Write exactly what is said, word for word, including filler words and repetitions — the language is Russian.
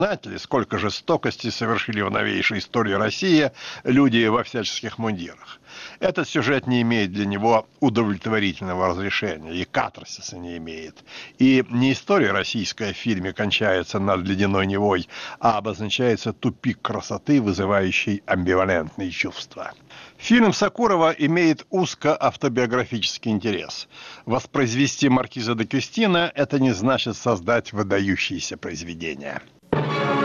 Знаете ли, сколько жестокости совершили в новейшей истории России люди во всяческих мундирах? Этот сюжет не имеет для него удовлетворительного разрешения, и катарсиса не имеет. И не история российская в фильме кончается над ледяной Невой, а обозначается тупик красоты, вызывающий амбивалентные чувства. Фильм Сокурова имеет узко-автобиографический интерес. Воспроизвести маркиза де Кюстина – это не значит создать выдающееся произведение.